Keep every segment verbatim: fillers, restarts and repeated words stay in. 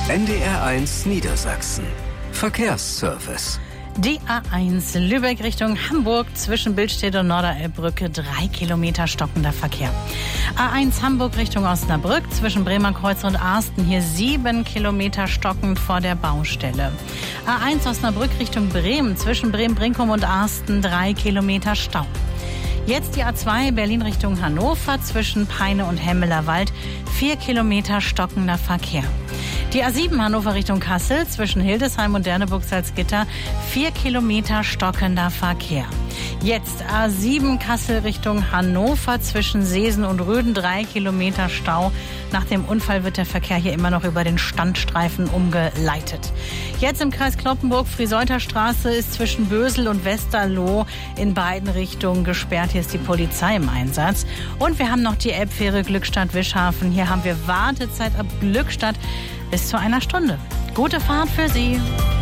N D R eins Niedersachsen. Verkehrsservice. Die A eins Lübeck Richtung Hamburg zwischen Billstedt und Norderelbbrücke, drei Kilometer stockender Verkehr. A eins Hamburg Richtung Osnabrück zwischen Bremerkreuz und Arsten, hier sieben Kilometer stockend vor der Baustelle. A eins Osnabrück Richtung Bremen zwischen Bremen-Brinkum und Arsten, drei Kilometer Stau. Jetzt die A zwei Berlin Richtung Hannover zwischen Peine und Hemmeler Wald, vier Kilometer stockender Verkehr. Die A sieben Hannover Richtung Kassel zwischen Hildesheim und Derneburg-Salzgitter, vier Kilometer stockender Verkehr. Jetzt A sieben Kassel Richtung Hannover zwischen Seesen und Röden, drei Kilometer Stau. Nach dem Unfall wird der Verkehr hier immer noch über den Standstreifen umgeleitet. Jetzt im Kreis Cloppenburg, Frieseuter ist zwischen Bösel und Westerloh in beiden Richtungen gesperrt. Hier ist die Polizei im Einsatz. Und wir haben noch die Elbfähre Glückstadt-Wischhafen. Hier haben wir Wartezeit ab Glückstadt bis zu einer Stunde. Gute Fahrt für Sie.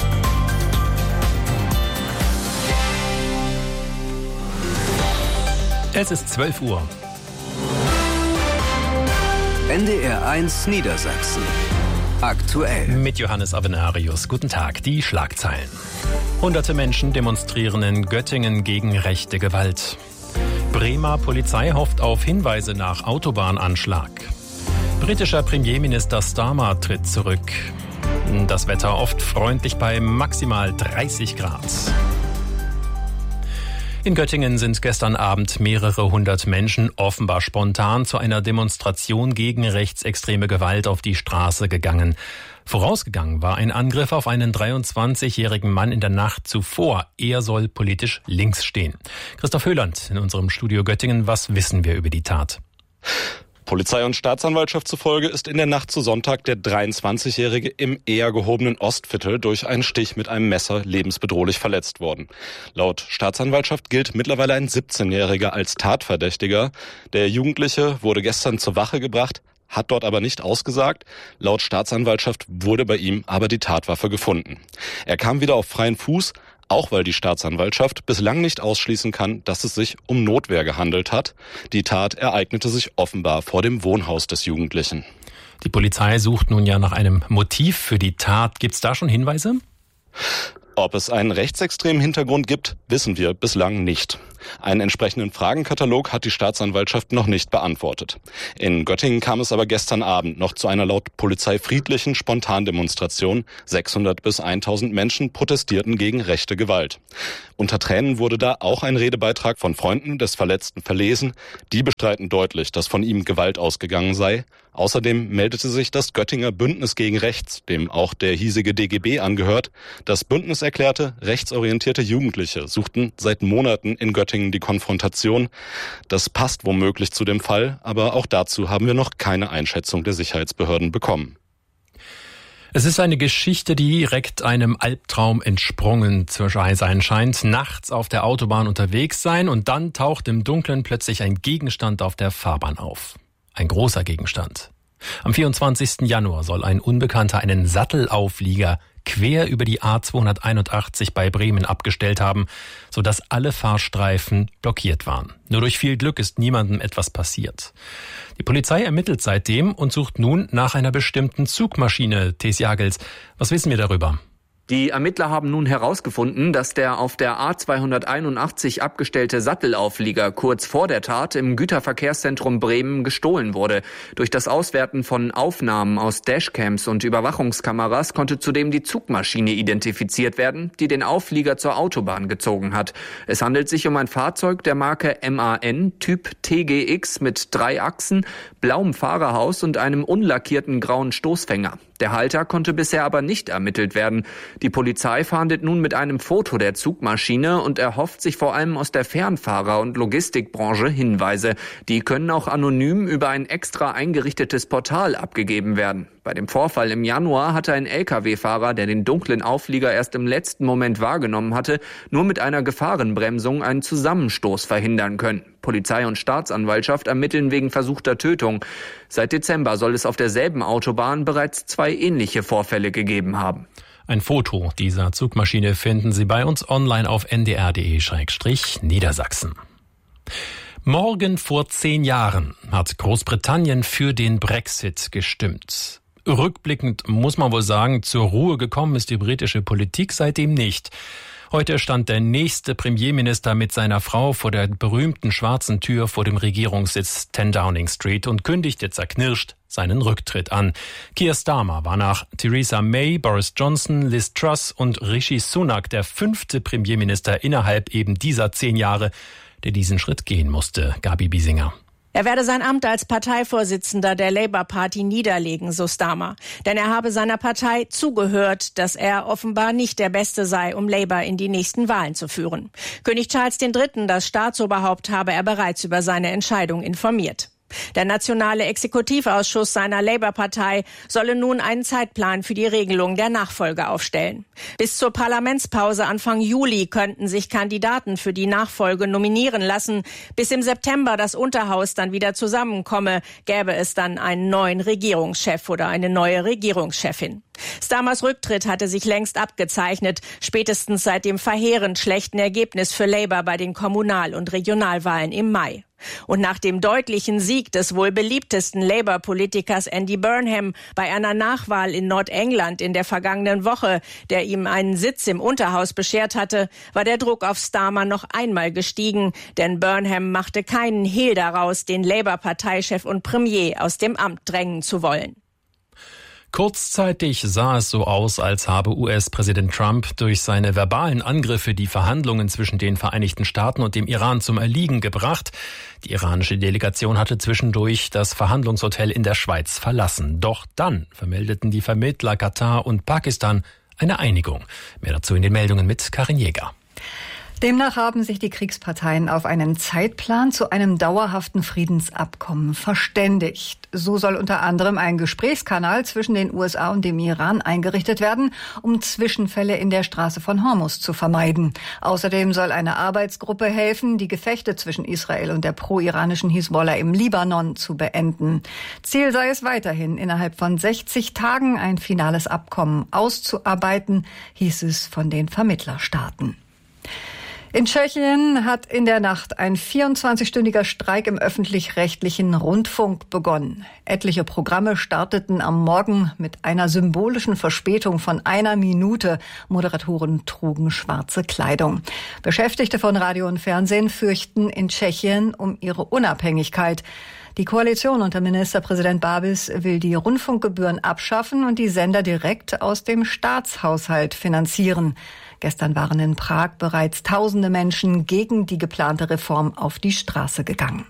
Es ist zwölf Uhr. N D R eins Niedersachsen. Aktuell. Mit Johannes Avenarius. Guten Tag. Die Schlagzeilen. Hunderte Menschen demonstrieren in Göttingen gegen rechte Gewalt. Bremer Polizei hofft auf Hinweise nach Autobahnanschlag. Britischer Premierminister Starmer tritt zurück. Das Wetter oft freundlich bei maximal dreißig Grad. In Göttingen sind gestern Abend mehrere hundert Menschen offenbar spontan zu einer Demonstration gegen rechtsextreme Gewalt auf die Straße gegangen. Vorausgegangen war ein Angriff auf einen dreiundzwanzigjährigen Mann in der Nacht zuvor. Er soll politisch links stehen. Christoph Höhland in unserem Studio Göttingen. Was wissen wir über die Tat? Polizei und Staatsanwaltschaft zufolge ist in der Nacht zu Sonntag der dreiundzwanzigjährige im eher gehobenen Ostviertel durch einen Stich mit einem Messer lebensbedrohlich verletzt worden. Laut Staatsanwaltschaft gilt mittlerweile ein siebzehnjähriger als Tatverdächtiger. Der Jugendliche wurde gestern zur Wache gebracht, hat dort aber nicht ausgesagt. Laut Staatsanwaltschaft wurde bei ihm aber die Tatwaffe gefunden. Er kam wieder auf freien Fuß, auch weil die Staatsanwaltschaft bislang nicht ausschließen kann, dass es sich um Notwehr gehandelt hat. Die Tat ereignete sich offenbar vor dem Wohnhaus des Jugendlichen. Die Polizei sucht nun ja nach einem Motiv für die Tat. Gibt's da schon Hinweise? Ob es einen rechtsextremen Hintergrund gibt, wissen wir bislang nicht. Einen entsprechenden Fragenkatalog hat die Staatsanwaltschaft noch nicht beantwortet. In Göttingen kam es aber gestern Abend noch zu einer laut Polizei friedlichen Spontandemonstration. sechshundert bis tausend Menschen protestierten gegen rechte Gewalt. Unter Tränen wurde da auch ein Redebeitrag von Freunden des Verletzten verlesen. Die bestreiten deutlich, dass von ihm Gewalt ausgegangen sei. Außerdem meldete sich das Göttinger Bündnis gegen Rechts, dem auch der hiesige D G B angehört. Das Bündnis erklärte, rechtsorientierte Jugendliche suchten seit Monaten in Göttingen die Konfrontation. Das passt womöglich zu dem Fall, aber auch dazu haben wir noch keine Einschätzung der Sicherheitsbehörden bekommen. Es ist eine Geschichte, die direkt einem Albtraum entsprungen zu sein scheint. Nachts auf der Autobahn unterwegs sein und dann taucht im Dunkeln plötzlich ein Gegenstand auf der Fahrbahn auf. Ein großer Gegenstand. Am vierundzwanzigsten Januar soll ein Unbekannter einen Sattelauflieger quer über die A zweihunderteinundachtzig bei Bremen abgestellt haben, sodass alle Fahrstreifen blockiert waren. Nur durch viel Glück ist niemandem etwas passiert. Die Polizei ermittelt seitdem und sucht nun nach einer bestimmten Zugmaschine. Thes Jagels, was wissen wir darüber? Die Ermittler haben nun herausgefunden, dass der auf der A zweihunderteinundachtzig abgestellte Sattelauflieger kurz vor der Tat im Güterverkehrszentrum Bremen gestohlen wurde. Durch das Auswerten von Aufnahmen aus Dashcams und Überwachungskameras konnte zudem die Zugmaschine identifiziert werden, die den Auflieger zur Autobahn gezogen hat. Es handelt sich um ein Fahrzeug der Marke M A N, Typ T G X mit drei Achsen, blauem Fahrerhaus und einem unlackierten grauen Stoßfänger. Der Halter konnte bisher aber nicht ermittelt werden. Die Polizei fahndet nun mit einem Foto der Zugmaschine und erhofft sich vor allem aus der Fernfahrer- und Logistikbranche Hinweise. Die können auch anonym über ein extra eingerichtetes Portal abgegeben werden. Bei dem Vorfall im Januar hatte ein L K W-Fahrer, der den dunklen Auflieger erst im letzten Moment wahrgenommen hatte, nur mit einer Gefahrenbremsung einen Zusammenstoß verhindern können. Polizei und Staatsanwaltschaft ermitteln wegen versuchter Tötung. Seit Dezember soll es auf derselben Autobahn bereits zwei ähnliche Vorfälle gegeben haben. Ein Foto dieser Zugmaschine finden Sie bei uns online auf n d r punkt d e slash niedersachsen. Morgen vor zehn Jahren hat Großbritannien für den Brexit gestimmt. Rückblickend muss man wohl sagen, zur Ruhe gekommen ist die britische Politik seitdem nicht. Heute stand der nächste Premierminister mit seiner Frau vor der berühmten schwarzen Tür vor dem Regierungssitz zehn Downing Street und kündigte zerknirscht seinen Rücktritt an. Keir Starmer war nach Theresa May, Boris Johnson, Liz Truss und Rishi Sunak der fünfte Premierminister innerhalb eben dieser zehn Jahre, der diesen Schritt gehen musste. Gabi Biesinger. Er werde sein Amt als Parteivorsitzender der Labour Party niederlegen, so Starmer. Denn er habe seiner Partei zugehört, dass er offenbar nicht der Beste sei, um Labour in die nächsten Wahlen zu führen. König Charles der Dritte, das Staatsoberhaupt, habe er bereits über seine Entscheidung informiert. Der nationale Exekutivausschuss seiner Labour-Partei solle nun einen Zeitplan für die Regelung der Nachfolge aufstellen. Bis zur Parlamentspause Anfang Juli könnten sich Kandidaten für die Nachfolge nominieren lassen. Bis im September das Unterhaus dann wieder zusammenkomme, gäbe es dann einen neuen Regierungschef oder eine neue Regierungschefin. Starmers Rücktritt hatte sich längst abgezeichnet, spätestens seit dem verheerend schlechten Ergebnis für Labour bei den Kommunal- und Regionalwahlen im Mai. Und nach dem deutlichen Sieg des wohl beliebtesten Labour-Politikers Andy Burnham bei einer Nachwahl in Nordengland in der vergangenen Woche, der ihm einen Sitz im Unterhaus beschert hatte, war der Druck auf Starmer noch einmal gestiegen, denn Burnham machte keinen Hehl daraus, den Labour-Parteichef und Premier aus dem Amt drängen zu wollen. Kurzzeitig sah es so aus, als habe U S-Präsident Trump durch seine verbalen Angriffe die Verhandlungen zwischen den Vereinigten Staaten und dem Iran zum Erliegen gebracht. Die iranische Delegation hatte zwischendurch das Verhandlungshotel in der Schweiz verlassen. Doch dann vermeldeten die Vermittler Katar und Pakistan eine Einigung. Mehr dazu in den Meldungen mit Karin Jäger. Demnach haben sich die Kriegsparteien auf einen Zeitplan zu einem dauerhaften Friedensabkommen verständigt. So soll unter anderem ein Gesprächskanal zwischen den U S A und dem Iran eingerichtet werden, um Zwischenfälle in der Straße von Hormuz zu vermeiden. Außerdem soll eine Arbeitsgruppe helfen, die Gefechte zwischen Israel und der pro-iranischen Hisbollah im Libanon zu beenden. Ziel sei es weiterhin, innerhalb von sechzig Tagen ein finales Abkommen auszuarbeiten, hieß es von den Vermittlerstaaten. In Tschechien hat in der Nacht ein vierundzwanzigstündiger Streik im öffentlich-rechtlichen Rundfunk begonnen. Etliche Programme starteten am Morgen mit einer symbolischen Verspätung von einer Minute. Moderatoren trugen schwarze Kleidung. Beschäftigte von Radio und Fernsehen fürchten in Tschechien um ihre Unabhängigkeit. Die Koalition unter Ministerpräsident Babis will die Rundfunkgebühren abschaffen und die Sender direkt aus dem Staatshaushalt finanzieren. Gestern waren in Prag bereits tausende Menschen gegen die geplante Reform auf die Straße gegangen.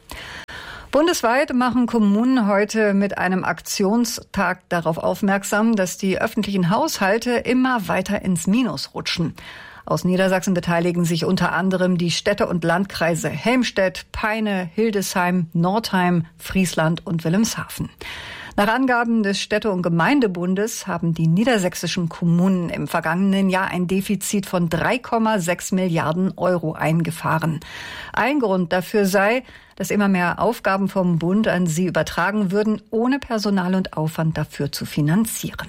Bundesweit machen Kommunen heute mit einem Aktionstag darauf aufmerksam, dass die öffentlichen Haushalte immer weiter ins Minus rutschen. Aus Niedersachsen beteiligen sich unter anderem die Städte und Landkreise Helmstedt, Peine, Hildesheim, Nordheim, Friesland und Wilhelmshaven. Nach Angaben des Städte- und Gemeindebundes haben die niedersächsischen Kommunen im vergangenen Jahr ein Defizit von drei Komma sechs Milliarden Euro eingefahren. Ein Grund dafür sei, dass immer mehr Aufgaben vom Bund an sie übertragen würden, ohne Personal und Aufwand dafür zu finanzieren.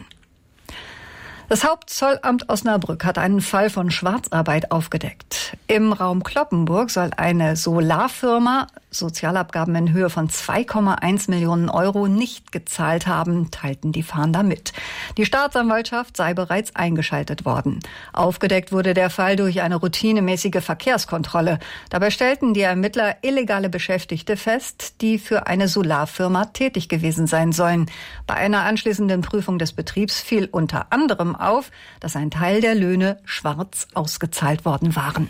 Das Hauptzollamt Osnabrück hat einen Fall von Schwarzarbeit aufgedeckt. Im Raum Cloppenburg soll eine Solarfirma Sozialabgaben in Höhe von zwei Komma eins Millionen Euro nicht gezahlt haben, teilten die Fahnder mit. Die Staatsanwaltschaft sei bereits eingeschaltet worden. Aufgedeckt wurde der Fall durch eine routinemäßige Verkehrskontrolle. Dabei stellten die Ermittler illegale Beschäftigte fest, die für eine Solarfirma tätig gewesen sein sollen. Bei einer anschließenden Prüfung des Betriebs fiel unter anderem auf, dass ein Teil der Löhne schwarz ausgezahlt worden waren.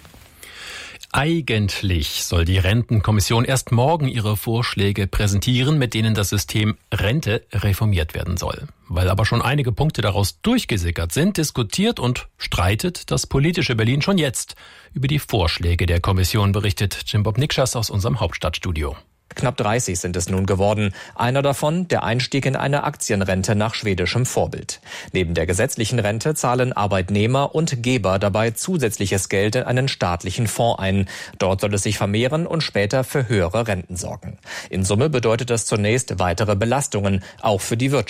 Eigentlich soll die Rentenkommission erst morgen ihre Vorschläge präsentieren, mit denen das System Rente reformiert werden soll. Weil aber schon einige Punkte daraus durchgesickert sind, diskutiert und streitet das politische Berlin schon jetzt über die Vorschläge der Kommission, berichtet Jim Bob Nikschas aus unserem Hauptstadtstudio. Knapp dreißig sind es nun geworden. Einer davon der Einstieg in eine Aktienrente nach schwedischem Vorbild. Neben der gesetzlichen Rente zahlen Arbeitnehmer und Geber dabei zusätzliches Geld in einen staatlichen Fonds ein. Dort soll es sich vermehren und später für höhere Renten sorgen. In Summe bedeutet das zunächst weitere Belastungen, auch für die Wirtschaft.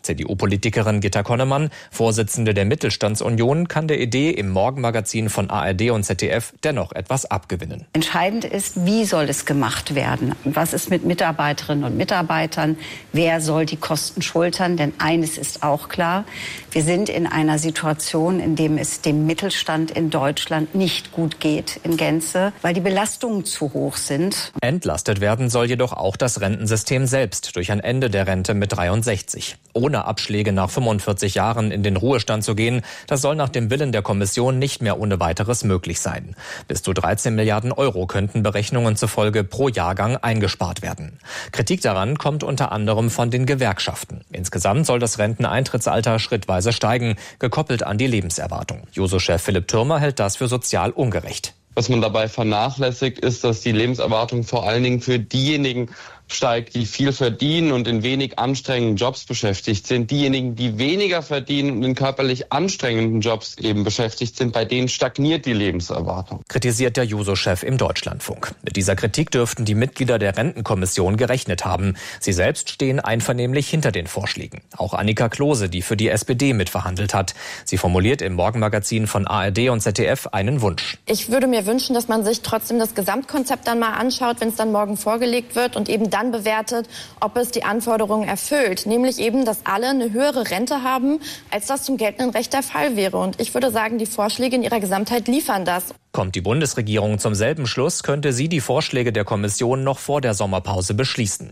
C D U-Politikerin Gitta Connemann, Vorsitzende der Mittelstandsunion, kann der Idee im Morgenmagazin von A R D und Z D F dennoch etwas abgewinnen. Entscheidend ist, wie soll es gemacht werden? Was ist mit Mitarbeiterinnen und Mitarbeitern? Wer soll die Kosten schultern? Denn eines ist auch klar, wir sind in einer Situation, in der es dem Mittelstand in Deutschland nicht gut geht in Gänze, weil die Belastungen zu hoch sind. Entlastet werden soll jedoch auch das Rentensystem selbst durch ein Ende der Rente mit dreiundsechzig. Ohne Abschläge nach fünfundvierzig Jahren in den Ruhestand zu gehen, das soll nach dem Willen der Kommission nicht mehr ohne weiteres möglich sein. Bis zu dreizehn Milliarden Euro könnten Berechnungen zufolge pro Jahrgang eingespart werden. Kritik daran kommt unter anderem von den Gewerkschaften. Insgesamt soll das Renteneintrittsalter schrittweise steigen, gekoppelt an die Lebenserwartung. Juso-Chef Philipp Türmer hält das für sozial ungerecht. Was man dabei vernachlässigt, ist, dass die Lebenserwartung vor allen Dingen für diejenigen steigt, die viel verdienen und in wenig anstrengenden Jobs beschäftigt sind. Diejenigen, die weniger verdienen und in körperlich anstrengenden Jobs eben beschäftigt sind, bei denen stagniert die Lebenserwartung. Kritisiert der Juso-Chef im Deutschlandfunk. Mit dieser Kritik dürften die Mitglieder der Rentenkommission gerechnet haben. Sie selbst stehen einvernehmlich hinter den Vorschlägen. Auch Annika Klose, die für die S P D mitverhandelt hat. Sie formuliert im Morgenmagazin von A R D und Z D F einen Wunsch. Ich würde mir wünschen, dass man sich trotzdem das Gesamtkonzept dann mal anschaut, wenn es dann morgen vorgelegt wird und eben dann bewertet, ob es die Anforderungen erfüllt. Nämlich eben, dass alle eine höhere Rente haben, als das zum geltenden Recht der Fall wäre. Und ich würde sagen, die Vorschläge in ihrer Gesamtheit liefern das. Kommt die Bundesregierung zum selben Schluss, könnte sie die Vorschläge der Kommission noch vor der Sommerpause beschließen.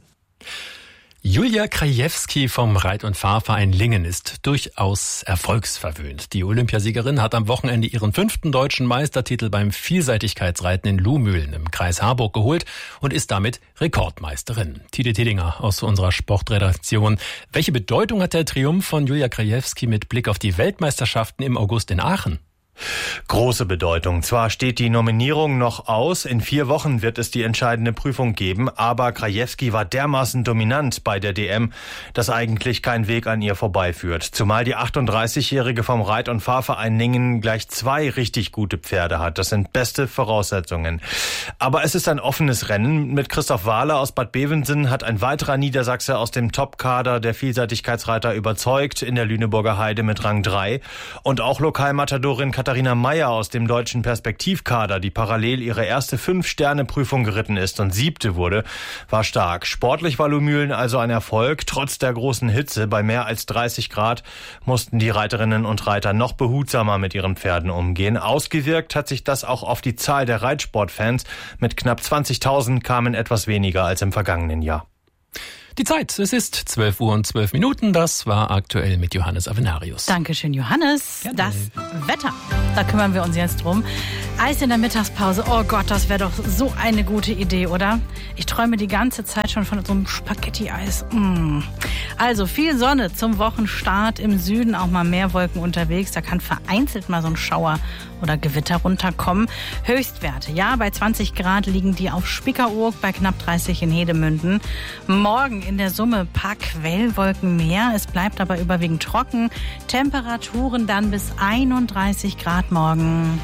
Julia Krajewski vom Reit- und Fahrverein Lingen ist durchaus erfolgsverwöhnt. Die Olympiasiegerin hat am Wochenende ihren fünften deutschen Meistertitel beim Vielseitigkeitsreiten in Luhmühlen im Kreis Harburg geholt und ist damit Rekordmeisterin. Tide Tedinger aus unserer Sportredaktion. Welche Bedeutung hat der Triumph von Julia Krajewski mit Blick auf die Weltmeisterschaften im August in Aachen? Große Bedeutung. Zwar steht die Nominierung noch aus, in vier Wochen wird es die entscheidende Prüfung geben, aber Krajewski war dermaßen dominant bei der D M, dass eigentlich kein Weg an ihr vorbeiführt. Zumal die achtunddreißigjährige vom Reit- und Fahrverein Lingen gleich zwei richtig gute Pferde hat. Das sind beste Voraussetzungen. Aber es ist ein offenes Rennen. Mit Christoph Wahler aus Bad Bevensen hat ein weiterer Niedersachse aus dem Top-Kader der Vielseitigkeitsreiter überzeugt in der Lüneburger Heide mit Rang drei. Und auch Lokalmatadorin Katharina Meyer aus dem deutschen Perspektivkader, die parallel ihre erste Fünf-Sterne-Prüfung geritten ist und siebte wurde, war stark. Sportlich war Luhmühlen also ein Erfolg. Trotz der großen Hitze bei mehr als dreißig Grad mussten die Reiterinnen und Reiter noch behutsamer mit ihren Pferden umgehen. Ausgewirkt hat sich das auch auf die Zahl der Reitsportfans. Mit knapp zwanzigtausend kamen etwas weniger als im vergangenen Jahr. Die Zeit, es ist zwölf Uhr und zwölf Minuten. Das war aktuell mit Johannes Avenarius. Dankeschön, Johannes. Gerne. Das Wetter, da kümmern wir uns jetzt drum. Eis in der Mittagspause, oh Gott, das wäre doch so eine gute Idee, oder? Ich träume die ganze Zeit schon von so einem Spaghetti-Eis. Mm. Also viel Sonne zum Wochenstart. Im Süden auch mal mehr Wolken unterwegs. Da kann vereinzelt mal so ein Schauer oder Gewitter runterkommen. Höchstwerte, ja, bei zwanzig Grad liegen die auf Spiekeroog, bei knapp dreißig in Hedemünden. Morgen in der Summe ein paar Quellwolken mehr. Es bleibt aber überwiegend trocken. Temperaturen dann bis einunddreißig Grad morgen.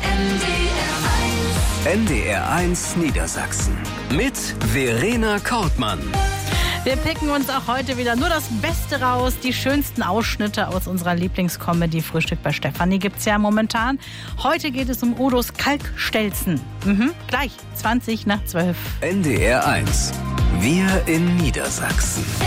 N D R eins Niedersachsen mit Verena Kortmann. Wir picken uns auch heute wieder nur das Beste raus. Die schönsten Ausschnitte aus unserer Lieblingscomedy Frühstück bei Stefanie gibt's ja momentan. Heute geht es um Udos Kalkstelzen. Mhm, gleich zwanzig nach zwölf. N D R eins. Wir in Niedersachsen.